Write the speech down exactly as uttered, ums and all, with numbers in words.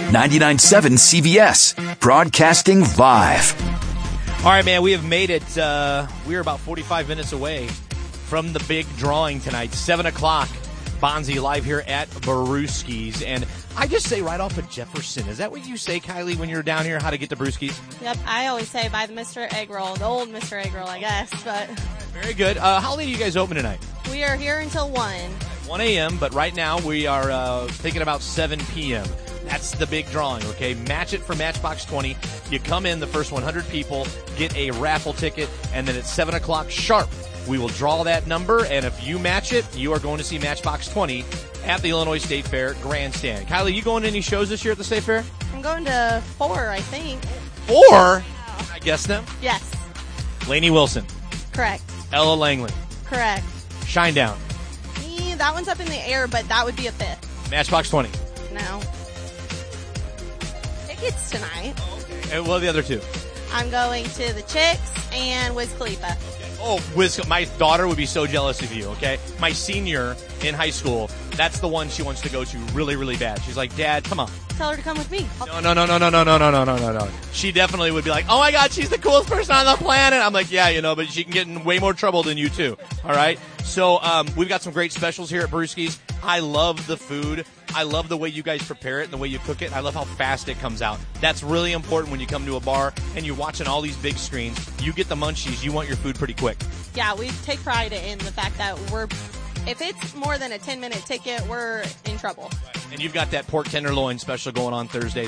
ninety-nine point seven C B S, broadcasting live. All right, man, we have made it. Uh, we're about forty-five minutes away from the big drawing tonight, seven o'clock. Bonzi live here at Brewski's. And I just say right off of Jefferson. Is that what you say, Kylie, when you're down here, how to get to Brewski's? Yep, I always say by the Mister Egg Roll, the old Mister Egg Roll, I guess. But very good. Uh, how late are you guys open tonight? We are here until one. one a.m., but right now we are uh, thinking about seven p.m. That's the big drawing, okay? Match it for Matchbox twenty. You come in, the first one hundred people get a raffle ticket, and then at seven o'clock sharp, we will draw that number, and if you match it, you are going to see Matchbox twenty at the Illinois State Fair Grandstand. Kylie, you going to any shows this year at the State Fair? I'm going to four, I think. Four? Can I guess them? Yes. Lainey Wilson. Correct. Ella Langley. Correct. Shinedown. Eh, that one's up in the air, but that would be a fifth. Matchbox twenty. No. Tickets tonight. And what are the other two? I'm going to the Chicks and Wiz Khalifa. Oh, Wiz, my daughter would be so jealous of you, okay? My senior in high school, that's the one she wants to go to really, really bad. She's like, Dad, come on. Tell her to come with me. No, no, no, no, no, no, no, no, no, no, no, no. She definitely would be like, oh my God, she's the coolest person on the planet. I'm like, yeah, you know, but she can get in way more trouble than you too. All right. So, um, we've got some great specials here at Brewski's. I love the food. I love the way you guys prepare it and the way you cook it. I love how fast it comes out. That's really important when you come to a bar and you're watching all these big screens. You get the munchies. You want your food pretty quick. Yeah, we take pride in the fact that we're, if it's more than a ten minute ticket, we're in trouble. And you've got that pork tenderloin special going on Thursday.